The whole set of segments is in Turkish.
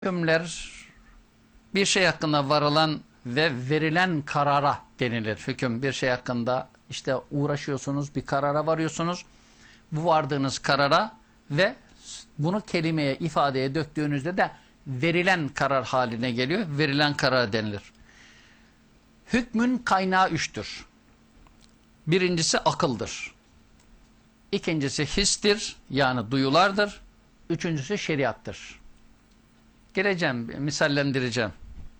Hükümler bir şey hakkında varılan ve verilen karara denilir. Hüküm bir şey hakkında işte uğraşıyorsunuz, bir karara varıyorsunuz. Bu vardığınız karara ve bunu kelimeye, ifadeye döktüğünüzde de verilen karar haline geliyor. Verilen karar denilir. Hükmün kaynağı üçtür. Birincisi akıldır. İkincisi histir, yani duyulardır. Üçüncüsü şeriattır. Geleceğim, misallendireceğim.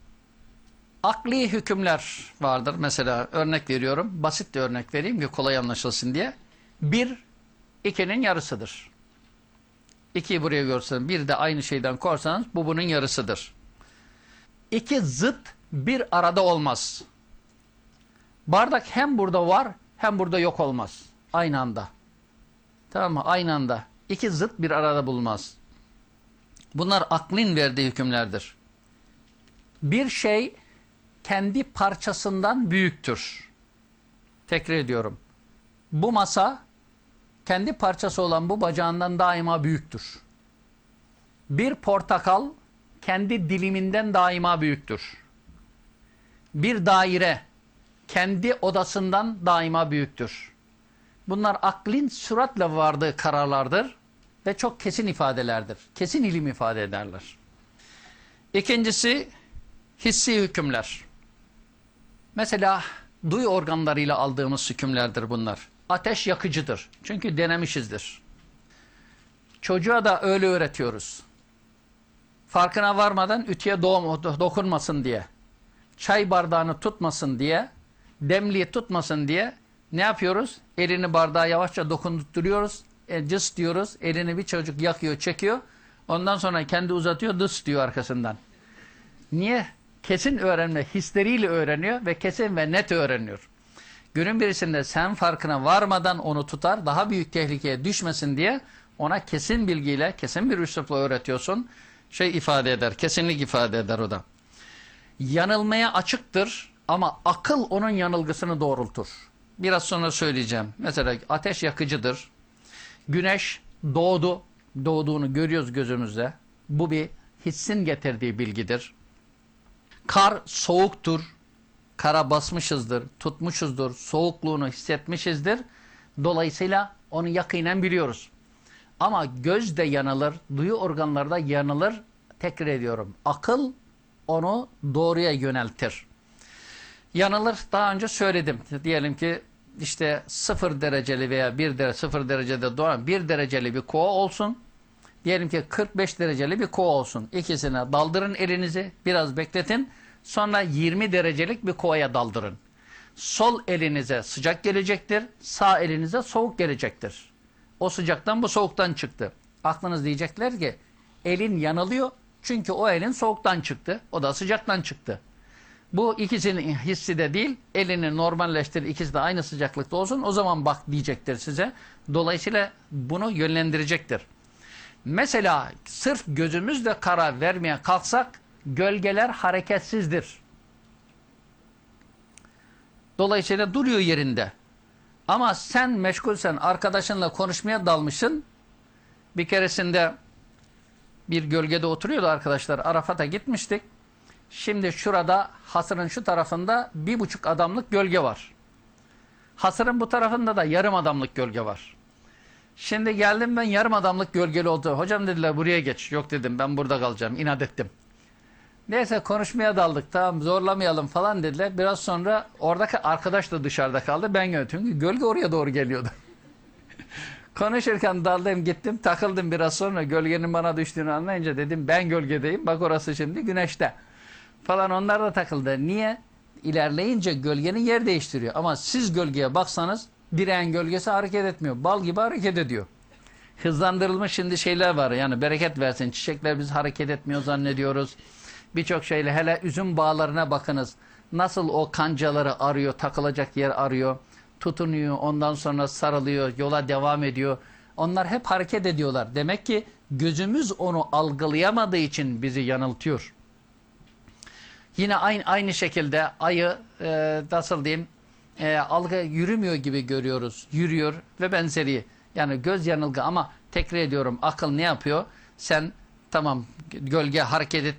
Akli hükümler vardır. Mesela örnek veriyorum. Basit de örnek vereyim ki kolay anlaşılsın diye. 1, 2'nin yarısıdır. 2'yi buraya görsen, bir de aynı şeyden korsanız bu bunun yarısıdır. İki zıt bir arada olmaz. Bardak hem burada var hem burada yok olmaz. Aynı anda. Tamam mı? Aynı anda. İki zıt bir arada bulunmaz. Bunlar aklın verdiği hükümlerdir. Bir şey kendi parçasından büyüktür. Tekrar ediyorum. Bu masa kendi parçası olan bu bacağından daima büyüktür. Bir portakal kendi diliminden daima büyüktür. Bir daire kendi odasından daima büyüktür. Bunlar aklın süratle vardığı kararlardır ve çok kesin ifadelerdir. Kesin ilim ifade ederler. İkincisi hissi hükümler. Mesela duyu organlarıyla aldığımız hükümlerdir bunlar. Ateş yakıcıdır. Çünkü denemişizdir. Çocuğa da öyle öğretiyoruz. Farkına varmadan ütüye dokunmasın diye, çay bardağını tutmasın diye, demliği tutmasın diye ne yapıyoruz? Elini bardağa yavaşça dokundurtuyoruz. Cıs diyoruz. Elini bir çocuk yakıyor, çekiyor. Ondan sonra kendi uzatıyor, dıs diyor arkasından. Niye? Kesin öğrenme hisleriyle öğreniyor ve kesin ve net öğreniyor. Günün birisinde sen farkına varmadan onu tutar, daha büyük tehlikeye düşmesin diye ona kesin bilgiyle, kesin bir üslupla öğretiyorsun. Şey ifade eder, kesinlik ifade eder o da. Yanılmaya açıktır ama akıl onun yanılgısını doğrultur. Biraz sonra söyleyeceğim. Mesela ateş yakıcıdır. Güneş doğdu, doğduğunu görüyoruz gözümüzde. Bu bir hissin getirdiği bilgidir. Kar soğuktur. Kara basmışızdır, tutmuşuzdur, soğukluğunu hissetmişizdir. Dolayısıyla onu yakinen biliyoruz. Ama göz de yanılır, duyu organları da yanılır. Tekrar ediyorum. Akıl onu doğruya yöneltir. Yanılır, daha önce söyledim. Diyelim ki işte 0 dereceli veya 0 derecede doğan 1 dereceli bir kova olsun. Diyelim ki 45 dereceli bir kova olsun. İkisine daldırın elinizi, biraz bekletin. Sonra 20 derecelik bir kovaya daldırın. Sol elinize sıcak gelecektir, sağ elinize soğuk gelecektir. O sıcaktan bu soğuktan çıktı. Aklınız diyecekler ki elin yanılıyor çünkü o elin soğuktan çıktı, o da sıcaktan çıktı. Bu ikisinin hissi de değil, elini normalleştir, ikisi de aynı sıcaklıkta olsun, o zaman bak diyecektir size. Dolayısıyla bunu yönlendirecektir. Mesela sırf gözümüzle karar vermeye kalksak gölgeler hareketsizdir. Dolayısıyla duruyor yerinde. Ama sen meşgulsen, arkadaşınla konuşmaya dalmışsın. Bir keresinde bir gölgede oturuyordu arkadaşlar. Arafat'a gitmiştik. Şimdi şurada hasırın şu tarafında 1,5 adamlık gölge var. Hasırın bu tarafında da yarım adamlık gölge var. Şimdi geldim ben, yarım adamlık gölgeli oldu. Hocam dediler buraya geç. Yok dedim, ben burada kalacağım. İnat ettim. Neyse konuşmaya daldık. Tamam, zorlamayalım falan dediler. Biraz sonra oradaki arkadaş da dışarıda kaldı. Ben gördüm. Çünkü gölge oraya doğru geliyordu. Konuşurken daldım gittim, takıldım biraz sonra. Gölgenin bana düştüğünü anlayınca dedim ben gölgedeyim. Bak orası şimdi güneşte. Falan, onlar da takıldı. Niye? İlerleyince gölgenin yer değiştiriyor. Ama siz gölgeye baksanız direğin gölgesi hareket etmiyor. Bal gibi hareket ediyor. Hızlandırılmış şimdi şeyler var. Yani bereket versin. Çiçekler biz hareket etmiyor zannediyoruz. Birçok şeyle, hele üzüm bağlarına bakınız. Nasıl o kancaları arıyor, takılacak yer arıyor. Tutunuyor, ondan sonra sarılıyor, yola devam ediyor. Onlar hep hareket ediyorlar. Demek ki gözümüz onu algılayamadığı için bizi yanıltıyor. Yine aynı şekilde ayı nasıl diyeyim, algı yürümüyor gibi görüyoruz. Yürüyor ve benzeri. Yani göz yanılgı, ama tekrar ediyorum, akıl ne yapıyor? Sen tamam, gölge hareket